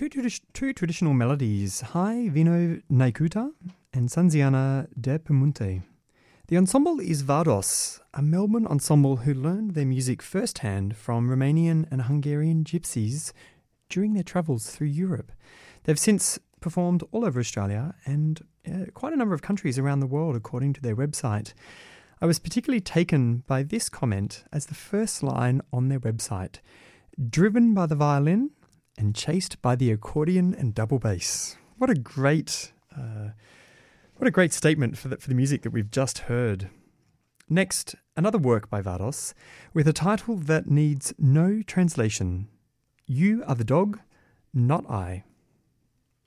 two traditional melodies, Hai Vino Naikuta and Sanziana de Pemunte. The ensemble is Vardos, a Melbourne ensemble who learned their music firsthand from Romanian and Hungarian gypsies during their travels through Europe. They've since performed all over Australia and quite a number of countries around the world, according to their website. I was particularly taken by this comment as the first line on their website: driven by the violin and chased by the accordion and double bass. What a great statement for the music that we've just heard. Next, another work by Vardos with a title that needs no translation. You are the dog, not I.